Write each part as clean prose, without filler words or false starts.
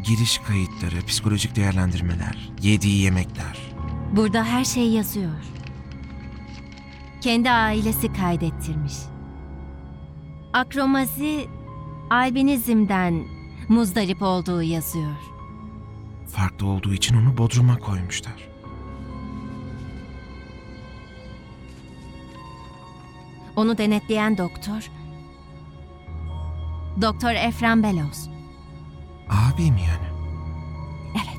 Giriş kayıtları, psikolojik değerlendirmeler, yediği yemekler. Burada her şey yazıyor. Kendi ailesi kaydettirmiş. Akromazi, albinizmden muzdarip olduğu yazıyor. Farklı olduğu için onu bodruma koymuşlar. Onu denetleyen doktor, Doktor Efrem Belos. Abim yani. Evet.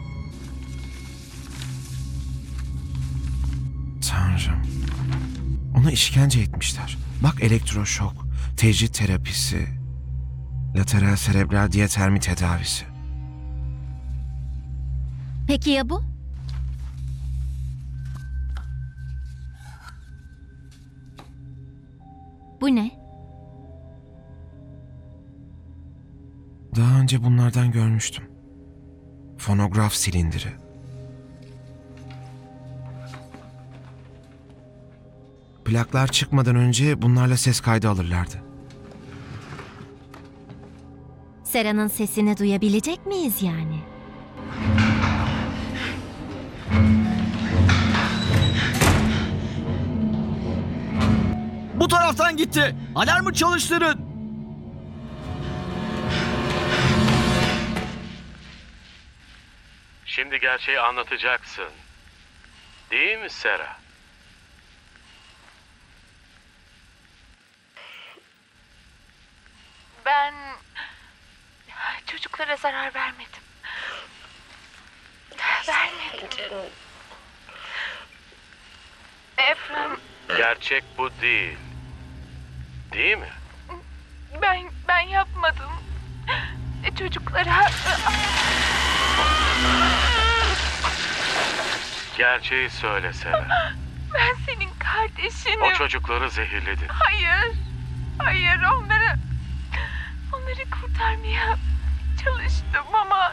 Tanrım. Ona işkence etmişler. Bak elektroşok, tecrit terapisi, lateral serebral diyatermi tedavisi. Peki ya bu? Bu ne? Daha önce bunlardan görmüştüm. Fonograf silindiri. Plaklar çıkmadan önce bunlarla ses kaydı alırlardı. Sera'nın sesini duyabilecek miyiz yani? Bu taraftan gitti. Alarmı çalıştırın. Şimdi gerçeği anlatacaksın. Değil mi Sera? Ben çocuklara zarar vermedim. Vermedim. Efrem, Gerçek bu değil. Değil mi? ben yapmadım. Çocuklara Gerçeği söyle Sera. ben senin kardeşinim. O çocukları zehirledin. Hayır onları kurtarmaya çalıştım ama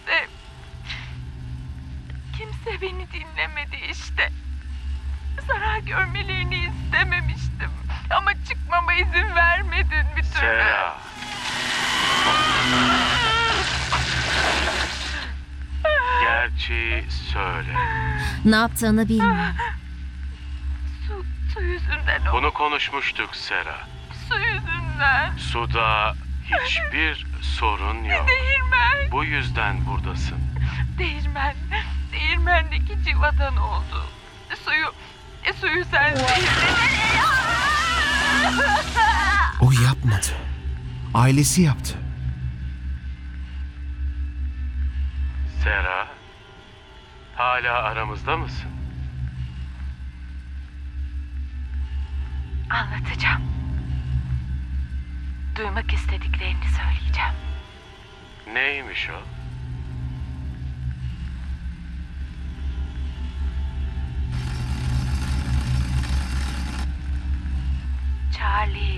kimse beni dinlemedi işte. Zarar görmelerini istememiştim ama çıkmama izin vermedin bir türlü. Sera. Gerçeği söyle. Ne yaptığını bilmiyor. Su yüzünden o. Bunu konuşmuştuk Sera. Su yüzünden. Suda hiçbir sorun yok. Değirmen. Bu yüzden buradasın. Değirmendeki civadan oldu. Suyu sen zehirledin. O yapmadı. Ailesi yaptı. Sera, hala aramızda mısın? Anlatacağım. Duymak istediklerini söyleyeceğim. Neymiş o? Charlie